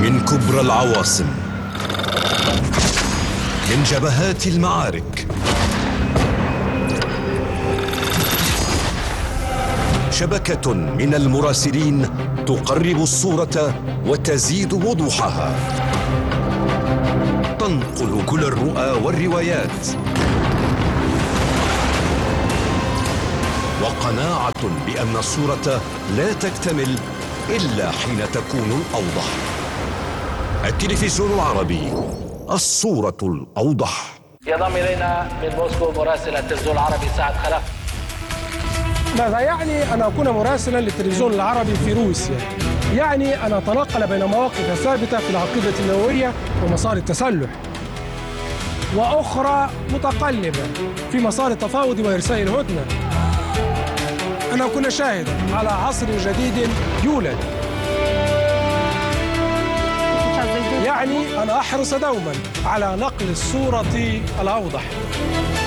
من كبرى العواصم، من جبهات المعارك، شبكة من المراسلين تقرب الصورة وتزيد وضوحها، تنقل كل الرؤى والروايات، وقناعة بأن الصورة لا تكتمل إلا حين تكون الأوضح. التلفزيون العربي، الصورة الأوضح. ينضم إلينا من موسكو مراسل التلفزيون العربي سعد خلف. ماذا يعني أن أكون مراسلا للتلفزيون العربي في روسيا؟ يعني أن أتنقل بين مواقف ثابتة في العقيدة النووية ومسار التسلح، وأخرى متقلبة في مسار التفاوض وإرساء الهدنة. أن أكون شاهدا على عصر جديد يولد، يعني أن أحرص دوما على نقل الصورة الأوضح.